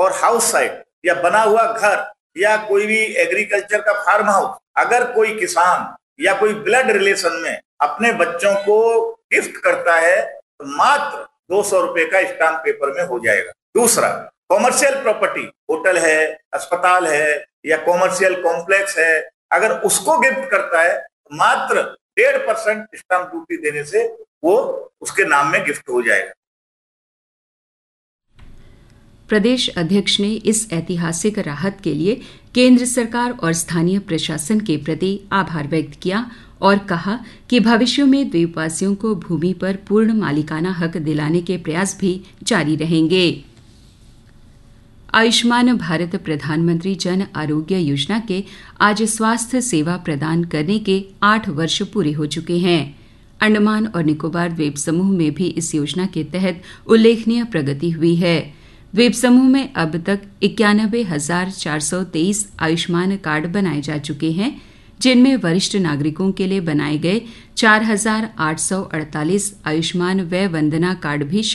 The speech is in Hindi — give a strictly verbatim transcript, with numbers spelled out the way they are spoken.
और हाउस साइट या बना हुआ घर या कोई भी एग्रीकल्चर का फार्म हाउस, अगर कोई किसान या कोई ब्लड रिलेशन में अपने बच्चों को गिफ्ट करता है तो मात्र दो सौ रुपए का स्टाम्प पेपर में हो जाएगा। दूसरा, कॉमर्शियल प्रॉपर्टी, होटल है, अस्पताल है या कॉमर्शियल कॉम्प्लेक्स है, अगर उसको गिफ्ट करता है तो मात्र डेढ़ परसेंट स्टाम्प ड्यूटी देने से वो उसके नाम में गिफ्ट हो जाएगा। प्रदेश अध्यक्ष ने इस ऐतिहासिक राहत के लिए केंद्र सरकार और स्थानीय प्रशासन के प्रति आभार व्यक्त किया और कहा कि भविष्य में द्वीपवासियों को भूमि पर पूर्ण मालिकाना हक दिलाने के प्रयास भी जारी रहेंगे। आयुष्मान भारत प्रधानमंत्री जन आरोग्य योजना के आज स्वास्थ्य सेवा प्रदान करने के आठ वर्ष पूरे हो चुके हैं। अंडमान और निकोबार द्वीप समूह में भी इस योजना के तहत उल्लेखनीय प्रगति हुई है। द्वीप समूह में अब तक इक्यानबे हजार चार सौ तेईस आयुष्मान कार्ड बनाए जा चुके हैं, जिनमें वरिष्ठ नागरिकों के लिए बनाए गए चार हजार आठ सौ अड़तालीस आयुष्मान वय वंदना कार्ड भी